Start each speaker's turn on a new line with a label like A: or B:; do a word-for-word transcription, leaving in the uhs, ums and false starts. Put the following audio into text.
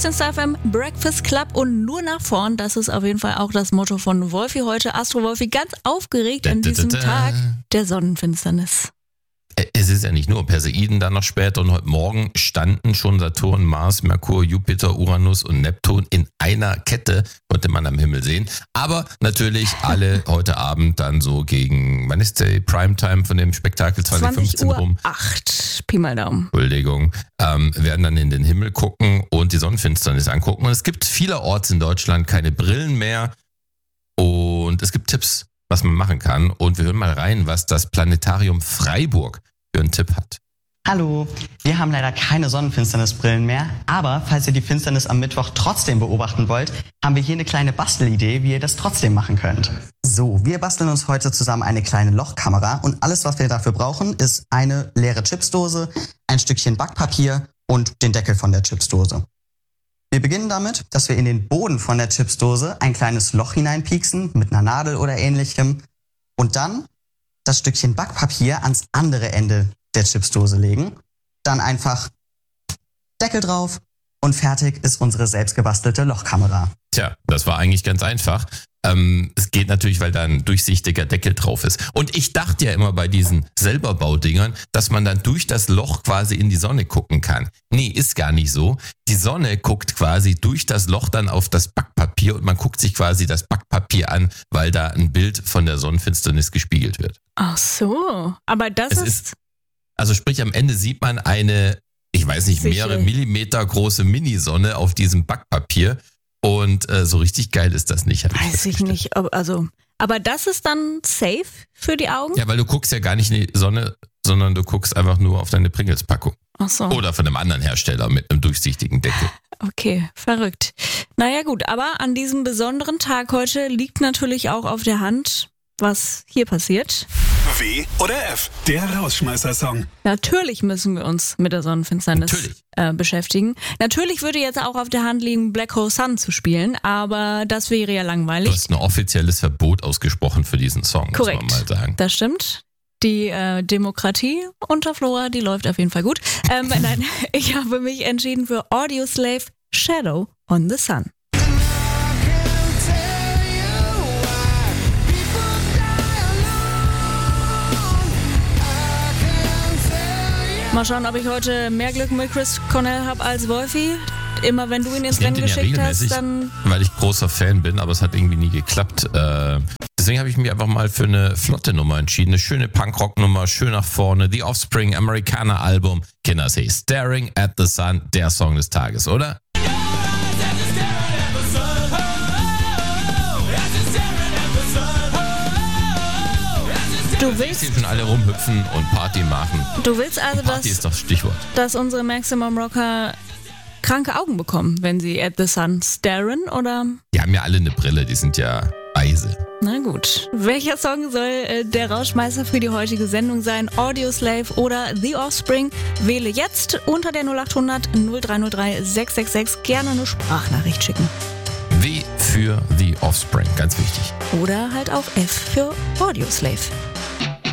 A: hörst den StarFM M Breakfast Club und nur nach vorn. Das ist auf jeden Fall auch das Motto von Wolfi heute. Astro Wolfi ganz aufgeregt an diesem Tag der Sonnenfinsternis.
B: Es ist ja nicht nur Perseiden dann noch später und heute Morgen standen schon Saturn, Mars, Merkur, Jupiter, Uranus und Neptun in einer Kette, konnte man am Himmel sehen. Aber natürlich alle heute Abend dann so gegen, wann ist die Primetime von dem Spektakel, zwanzig fünfzehn rum?
A: acht, Pi mal Daumen.
B: Entschuldigung, ähm, werden dann in den Himmel gucken und die Sonnenfinsternis angucken. Und es gibt vielerorts in Deutschland keine Brillen mehr und es gibt Tipps, was man machen kann. Und wir hören mal rein, was das Planetarium Freiburg für einen Tipp hat.
C: Hallo, wir haben leider keine Sonnenfinsternisbrillen mehr, aber falls ihr die Finsternis am Mittwoch trotzdem beobachten wollt, haben wir hier eine kleine Bastelidee, wie ihr das trotzdem machen könnt. So, wir basteln uns heute zusammen eine kleine Lochkamera und alles, was wir dafür brauchen, ist eine leere Chipsdose, ein Stückchen Backpapier und den Deckel von der Chipsdose. Wir beginnen damit, dass wir in den Boden von der Chipsdose ein kleines Loch hineinpieksen mit einer Nadel oder ähnlichem und dann das Stückchen Backpapier ans andere Ende der Chipsdose legen, dann einfach Deckel drauf und fertig ist unsere selbstgebastelte Lochkamera.
B: Tja, das war eigentlich ganz einfach. Ähm, es geht natürlich, weil da ein durchsichtiger Deckel drauf ist. Und ich dachte ja immer bei diesen Selberbaudingern, dass man dann durch das Loch quasi in die Sonne gucken kann. Nee, ist gar nicht so. Die Sonne guckt quasi durch das Loch dann auf das Backpapier und man guckt sich quasi das Backpapier an, weil da ein Bild von der Sonnenfinsternis gespiegelt wird.
A: Ach so, aber das
B: es
A: ist...
B: ist... Also sprich, am Ende sieht man eine, ich weiß nicht, mehrere
A: Sicher.
B: Millimeter große Minisonne auf diesem Backpapier. Und äh, so richtig geil ist das nicht. Hab ich
A: Weiß ich nicht, ob, also, aber das ist dann safe für die Augen?
B: Ja, weil du guckst ja gar nicht in die Sonne, sondern du guckst einfach nur auf deine Pringles-Packung.
A: Ach so.
B: Oder von einem anderen Hersteller mit einem durchsichtigen Deckel.
A: Okay, verrückt. Naja gut, aber an diesem besonderen Tag heute liegt natürlich auch auf der Hand, was hier passiert.
D: W oder F, der Rausschmeißer-Song.
A: Natürlich müssen wir uns mit der Sonnenfinsternis äh, beschäftigen. Natürlich würde jetzt auch auf der Hand liegen, Black Hole Sun zu spielen, aber das wäre ja langweilig.
B: Du hast ein offizielles Verbot ausgesprochen für diesen Song,
A: Korrekt.
B: muss man mal sagen.
A: Das stimmt. Die äh, Demokratie unter Flora, die läuft auf jeden Fall gut. Ähm, nein, ich habe mich entschieden für Audioslave Shadow on the Sun. Mal schauen, ob ich heute mehr Glück mit Chris Cornell habe als Wolfi. Immer wenn du ihn ins
B: Ich
A: Rennen
B: nehme den ja
A: geschickt hast,
B: regelmäßig,
A: dann...
B: weil ich großer Fan bin, aber es hat irgendwie nie geklappt. Äh, deswegen habe ich mich einfach mal für eine flotte Nummer entschieden. Eine schöne Punkrock-Nummer, schön nach vorne. The Offspring, Americana-Album. Kinder say Staring at the Sun, der Song des Tages, oder?
A: Du willst,
B: Die schon alle rumhüpfen und Party machen.
A: du willst also,
B: Party
A: dass,
B: ist das Stichwort.
A: dass unsere Maximum Rocker kranke Augen bekommen, wenn sie at the sun staren, oder?
B: Die haben ja alle eine Brille, die sind ja weise.
A: Na gut. Welcher Song soll äh, der Rausschmeißer für die heutige Sendung sein? Audioslave oder The Offspring? Wähle jetzt unter der null acht hundert null drei null drei sechs sechs sechs gerne eine Sprachnachricht schicken.
B: W für The Offspring, ganz wichtig.
A: Oder halt auch F für Audioslave.